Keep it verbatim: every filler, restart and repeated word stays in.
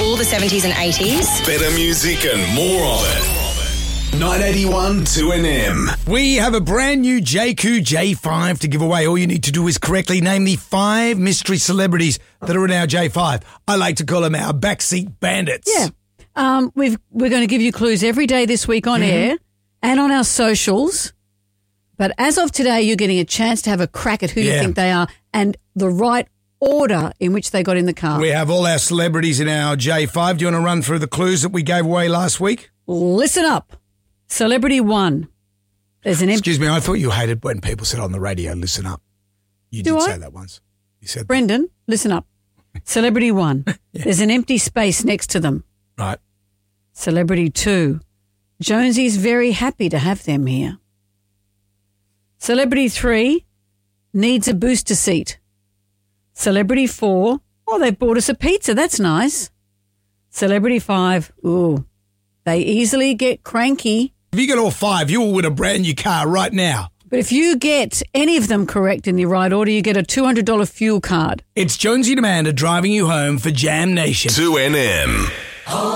all the seventies and eighties. Better music and more of it. nine eighty-one two N M. We have a brand new J Q J five to give away. All you need to do is correctly name the five mystery celebrities that are in our J five. I like to call them our backseat bandits. Yeah. Um, we've, we're going to give you clues every day this week on mm-hmm. air and on our socials. But as of today, you're getting a chance to have a crack at who yeah. you think they are and the right order in which they got in the car. We have all our celebrities in our J five. Do you want to run through the clues that we gave away last week? Listen up. Celebrity one. There's an empty... Excuse me, I thought you hated when people said on the radio, listen up. You Do did I? say that once. You said Brendan, that. Listen up. Celebrity one. yeah. There's an empty space next to them. Right. Celebrity two. Jonesy's very happy to have them here. Celebrity three. Needs a booster seat. Celebrity four. Oh, they bought us a pizza. That's nice. Celebrity five. Ooh, they easily get cranky. If you get all five, you will win a brand new car right now. But if you get any of them correct in the right order, you get a two hundred dollars fuel card. It's Jonesy and Amanda driving you home for Jam Nation. two N M.